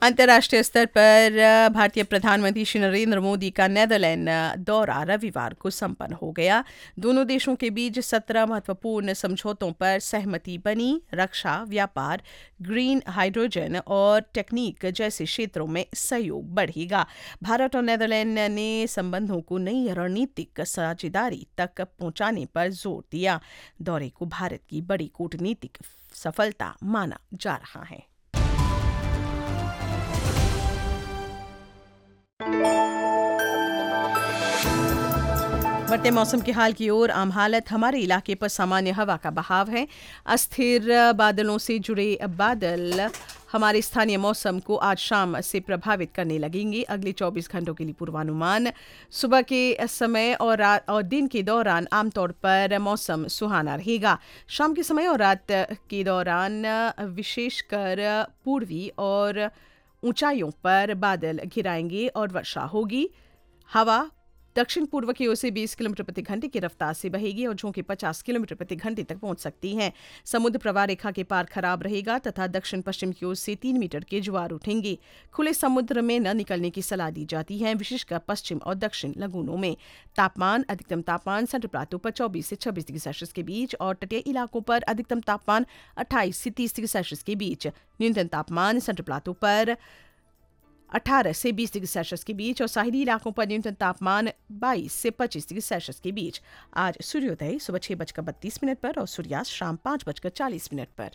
अंतर्राष्ट्रीय स्तर पर भारतीय प्रधानमंत्री श्री नरेंद्र मोदी का नेदरलैंड दौरा रविवार को संपन्न हो गया। दोनों देशों के बीच 17 महत्वपूर्ण समझौतों पर सहमति बनी। रक्षा, व्यापार, ग्रीन हाइड्रोजन और टेक्निक जैसे क्षेत्रों में सहयोग बढ़ेगा। भारत और नेदरलैंड ने संबंधों को नई रणनीतिक साझेदारी तक पहुंचाने पर जोर दिया। दौरे को भारत की बड़ी कूटनीतिक सफलता माना जा रहा है। बढ़ते मौसम के हाल की ओर आम हालत हमारे इलाके पर सामान्य हवा का बहाव है। अस्थिर बादलों से जुड़े बादल हमारे स्थानीय मौसम को आज शाम से प्रभावित करने लगेंगे। अगले 24 घंटों के लिए पूर्वानुमान। सुबह के समय और दिन के दौरान आमतौर पर मौसम सुहाना रहेगा। शाम के समय और रात के दौरान विशेषकर पूर्वी और ऊंचाइयों पर बादल घिराएंगे और वर्षा होगी। हवा दक्षिण पूर्व की ओर से 20 किलोमीटर प्रति घंटे की रफ्तार से बहेगी और झोंके 50 किलोमीटर प्रति घंटे तक पहुंच सकती हैं। समुद्र प्रवाह रेखा के पार खराब रहेगा तथा दक्षिण पश्चिम की ओर से 3 मीटर के ज्वार उठेंगे। खुले समुद्र में न निकलने की सलाह दी जाती है, विशेषकर पश्चिम और दक्षिण लगूनों में। तापमान अधिकतम तापमान सेंट्रल प्लाटो पर 24 से 26 डिग्री सेल्सियस के बीच और तटीय इलाकों पर अधिकतम तापमान 28 से 30 डिग्री सेल्सियस के बीच। न्यूनतम तापमान सेंट्रल प्लाटो पर 18 से 20 डिग्री सेल्सियस के बीच और साहिली इलाकों पर न्यूनतम तापमान 22 से 25 डिग्री सेल्सियस के बीच। आज सूर्योदय सुबह 6:32 पर और सूर्यास्त शाम 5:40 पर।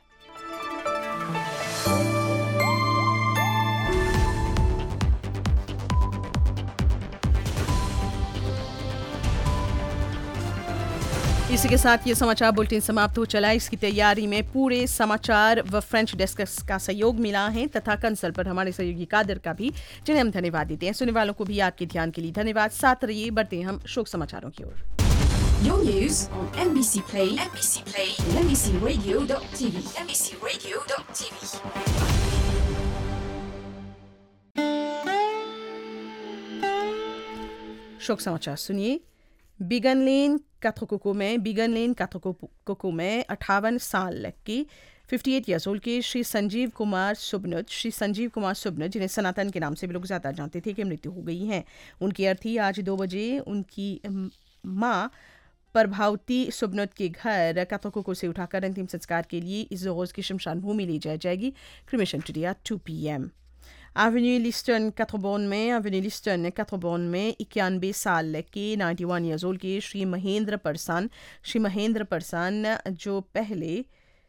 इसी के साथ ये समाचार बुलेटिन समाप्त हो चला। इसकी तैयारी में पूरे समाचार व फ्रेंच डेस्क का सहयोग मिला है तथा कंसल पर हमारे सहयोगी कादर का भी, जिन्हें हम धन्यवाद देते हैं। सुनने वालों को भी आपके ध्यान के लिए धन्यवाद। साथ रहिए, बढ़ते हैं हम शोक समाचारों की ओर। Your news on NBC Play, and NBCRadio.tv, NBCRadio.tv. शोक समाचार सुनिए। बिगन लेन काथोकोको में 58 साल के 58 ईयर्स ओल्ड के श्री संजीव कुमार सुबनुत, जिन्हें सनातन के नाम से भी लोग ज़्यादा जानते थे, कि मृत्यु हो गई है। उनकी अर्थी आज 2 बजे उनकी माँ प्रभावती सुबनुत के घर काथोकोको से उठाकर अंतिम संस्कार के लिए इस रोज की शमशान भूमि ले जाई जाएगी। Cremation today at 2 PM। Avenue Liston Kathobon में 91 साल के 91 ईयर्स ओल्ड के श्री महेंद्र परसान जो पहले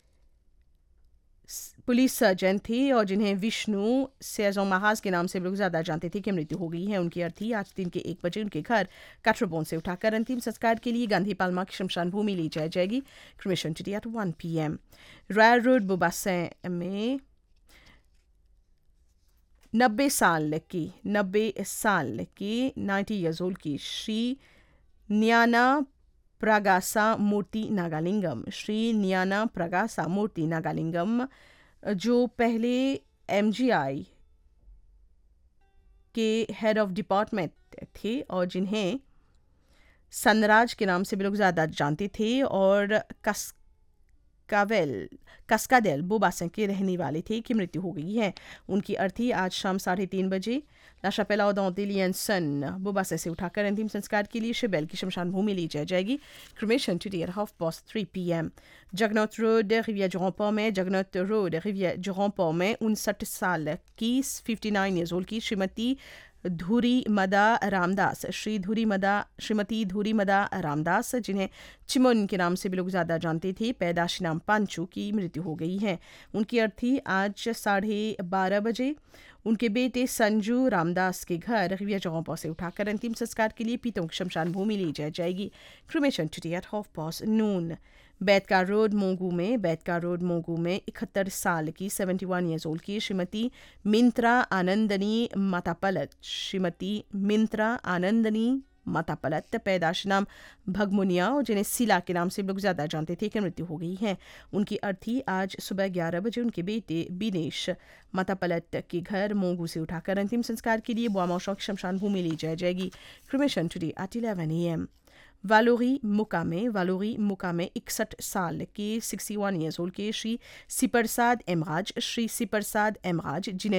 पुलिस सर्जन थे और जिन्हें विष्णु सेजों महाज के नाम से लोग ज्यादा जानते थे, कि मृत्यु हो गई है। उनकी अर्थी आज दिन के 1 बजे उनके घर काथोबोन से उठाकर अंतिम संस्कार के लिए गांधी पाल्मा की शमशान भूमि ले जाई जाएगी। Cremation today at 1 PM। Royal road बुबासें में 90 साल की 90 ईयर्स ओल्ड की श्री न्याना प्रगासा मूर्ति नागालिंगम, जो पहले MGI के हेड ऑफ डिपार्टमेंट थे और जिन्हें सनराज के नाम से भी लोग ज़्यादा जानते थे और कस्काडेल बोबासें के रहने वाले थे, की मृत्यु हो गई है। उनकी अर्थी आज शाम 3:30 बजे ला शापेला सन बोबासे से उठाकर अंतिम संस्कार के लिए शिबेल की शमशान भूमि ली जाएगी। Cremation today at 3:30 PM। जगनौथ road रिवियर जोरम्पो में 59 साल की 59 ईयर्स ओल्ड की श्रीमती धूरी मदा रामदास, जिन्हें चिमोन के नाम से भी लोग ज़्यादा जानते थे, पैदाशी नाम पांचू, की मृत्यु हो गई है। उनकी अर्थी आज 12:30 बजे उनके बेटे संजू रामदास के घर रिवियर जोरम्पो से उठाकर अंतिम संस्कार के लिए पीतों की शमशान भूमि ली जाएगी। क्रिमेशन टुडे एट 12:30 बैतका रोड मोंगू में 71 साल की 71 ईयर्स ओल्ड की श्रीमती मिंत्रा आनंदनी मातापलत, पैदाश नाम भगमुनिया, जिन्हें सिला के नाम से लोग ज़्यादा जानते थे, कि मृत्यु हो गई है। उनकी अर्थी आज सुबह 11 बजे उनके बेटे बिनेश मातापलत के घर मोंगू से उठाकर अंतिम संस्कार के लिए बुआमौशों की शमशान भूमि ली जाएगी। Cremation today at 11 AM। वालोरी मुका में 61 साल के 61 ईयर्स ओल्ड के श्री सिपरसाद एमराज, जिन्हें